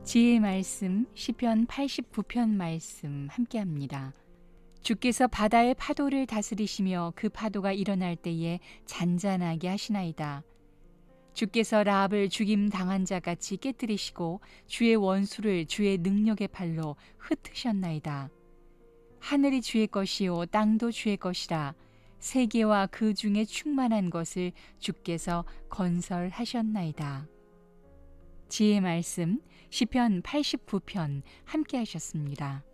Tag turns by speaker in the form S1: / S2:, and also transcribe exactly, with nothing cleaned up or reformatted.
S1: 지혜의 말씀 시편 팔십구 편 말씀 함께합니다. 주께서 바다의 파도를 다스리시며 그 파도가 일어날 때에 잔잔하게 하시나이다. 주께서 라합을 죽임 당한 자같이 깨뜨리시고 주의 원수를 주의 능력의 팔로 흩으셨나이다. 하늘이 주의 것이요 땅도 주의 것이라. 세계와 그 중에 충만한 것을 주께서 건설하셨나이다. 지혜의 말씀 시편 팔십구 편 함께 하셨습니다.